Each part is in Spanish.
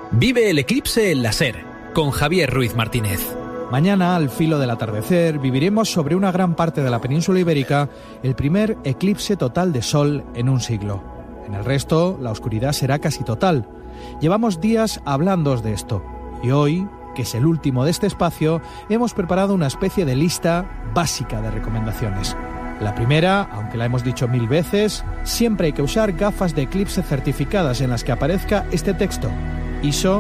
Vive el eclipse en la SER, con Javier Ruiz Martínez. Mañana, al filo del atardecer, viviremos sobre una gran parte de la península ibérica el primer eclipse total de sol en un siglo. En el resto, la oscuridad será casi total. Llevamos días hablándoos de esto, y hoy, que es el último de este espacio, hemos preparado una especie de lista básica de recomendaciones. La primera, aunque la hemos dicho 1000 veces, siempre hay que usar gafas de eclipse certificadas en las que aparezca este texto: ISO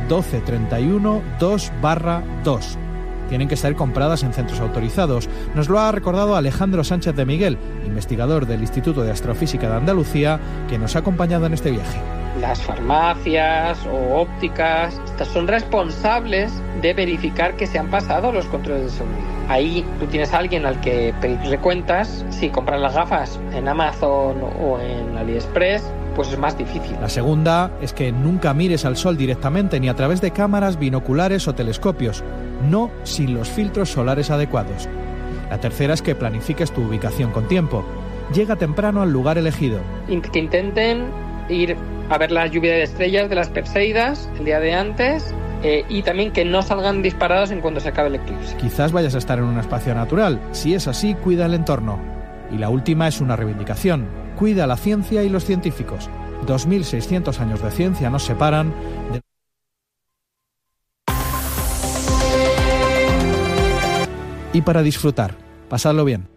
12312/2. Tienen que ser compradas en centros autorizados. Nos lo ha recordado Alejandro Sánchez de Miguel, investigador del Instituto de Astrofísica de Andalucía, que nos ha acompañado en este viaje. Las farmacias o ópticas, estas son responsables de verificar que se han pasado los controles de seguridad. Ahí tú tienes a alguien al que pedirle cuentas. Si compras las gafas en Amazon o en AliExpress, pues es más difícil. La segunda es que nunca mires al sol directamente ni a través de cámaras, binoculares o telescopios, no sin los filtros solares adecuados. La tercera es que planifiques tu ubicación con tiempo. Llega temprano al lugar elegido. Que intenten ir a ver la lluvia de estrellas de las Perseidas el día de antes, y también que no salgan disparados en cuanto se acabe el eclipse. Quizás vayas a estar en un espacio natural. Si es así, cuida el entorno. Y la última es una reivindicación. Cuida la ciencia y los científicos. 2600 años de ciencia nos separan de... Y para disfrutar, pasadlo bien.